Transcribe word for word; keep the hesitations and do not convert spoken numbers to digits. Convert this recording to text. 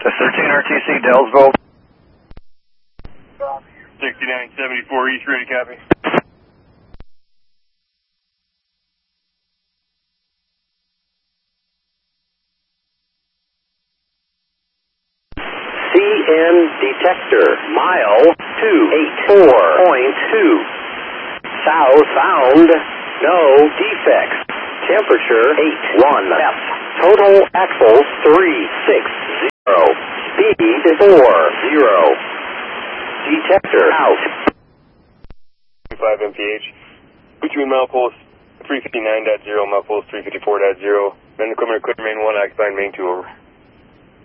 To thirteen R T C, Dellsville. sixty-nine seventy-four East, ready, copy. C N detector, mile two eighty-four point two. Southbound, no defects. Temperature eighty-one F. Total axles three sixty. Speed four zero. Detector out. five M P H. Between mile poles three fifty-nine point zero, mile poles three fifty-four point zero. Men equipment equipment main one, occupied main two, over.